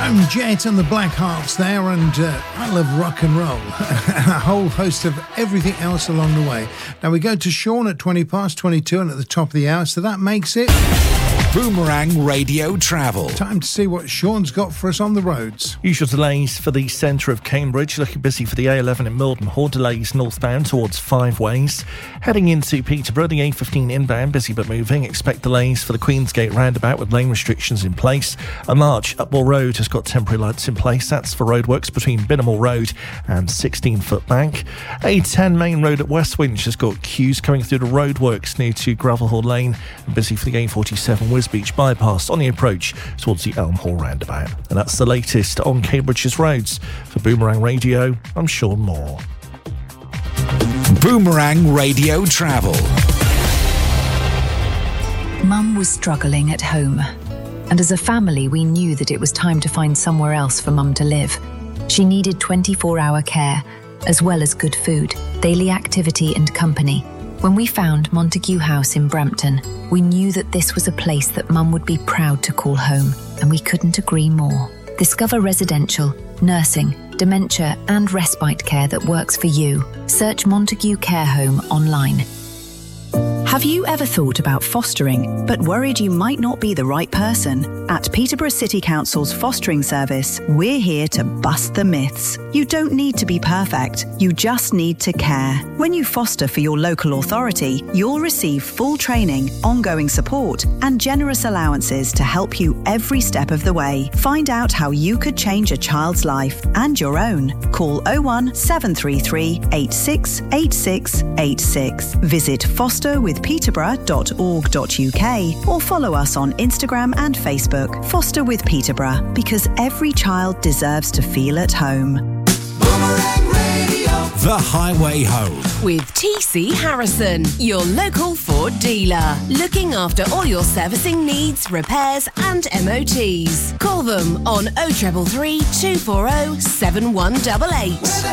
Joan Jett and the Black Hearts there, and I Love Rock and Roll. A whole host of everything else along the way. Now we go to Sean at 22 and at the top of the hour, so that makes it Boomerang Radio Travel. Time to see what Sean's got for us on the roads. Usual delays for the centre of Cambridge. Looking busy for the A11 in Mildenhall. Delays northbound towards Five Ways. Heading into Peterborough, the A15 inbound, busy but moving. Expect delays for the Queensgate roundabout with lane restrictions in place. A March Upwell Road has got temporary lights in place. That's for roadworks between Binamore Road and 16-foot bank. A10 Main Road at Westwinch has got queues coming through the roadworks near to Gravelhall Lane. Busy for the A47 Wisbeach bypass on the approach towards the Elm Hall roundabout. And that's the latest on Cambridge's roads. For Boomerang Radio, I'm Sean Moore. Boomerang Radio Travel. Mum was struggling at home, and as a family we knew that it was time to find somewhere else for Mum to live. She needed 24-hour care, as well as good food, daily activity and company. When we found Montague House in Brampton, we knew that this was a place that Mum would be proud to call home, and we couldn't agree more. Discover residential, nursing, dementia and respite care that works for you. Search Montague Care Home online. Have you ever thought about fostering, but worried you might not be the right person? At Peterborough City Council's fostering service, we're here to bust the myths. You don't need to be perfect, you just need to care. When you foster for your local authority, you'll receive full training, ongoing support, and generous allowances to help you every step of the way. Find out how you could change a child's life and your own. Call 01 733 86 86 86. Visit fosterwithpeterborough.org.uk or follow us on Instagram and Facebook. Foster with Peterborough, because every child deserves to feel at home. The Highway Home. With TC Harrison, your local Ford dealer. Looking after all your servicing needs, repairs and MOTs. Call them on 0333 240 7188.